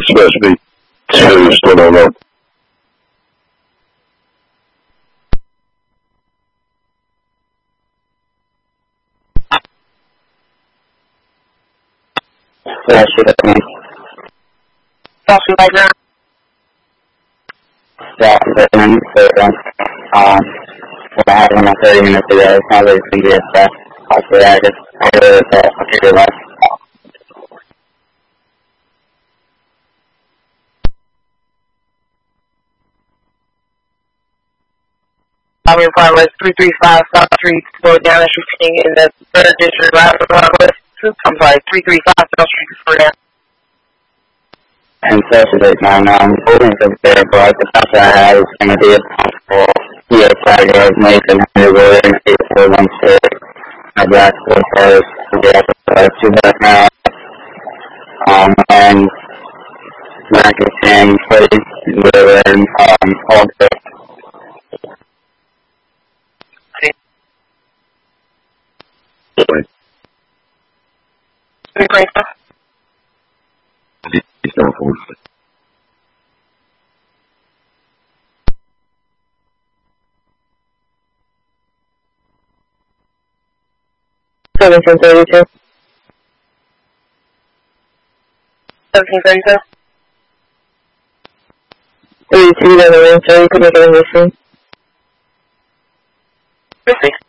especially two still don't know. Yeah, shoot at me. Crossing right now. Yeah, but then, what I had in my 30 minutes ago, it's not really going to be a step. Also, I just, I really thought I could do less. I'm in progress 335 South Street, slow down as you're sitting in the 3rd District, right progress. I'm sorry, 335 South Street, slow down. And socialist now, I'm holding for there, but the fact that I had is going to be a possible tag of Nathan Hoover and 8416. My black four cars to the episode 2 back now. And Mac and Sam played with all the Great. Seven from 32. 1732. 32, then the ring, so you could make it in this room. 56.